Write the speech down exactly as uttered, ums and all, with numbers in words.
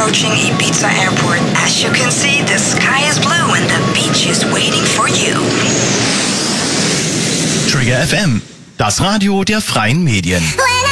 approaching Ibiza Airport. As you can see, the sky is blue and the beach is waiting for you. Trigger F M, das Radio der freien Medien.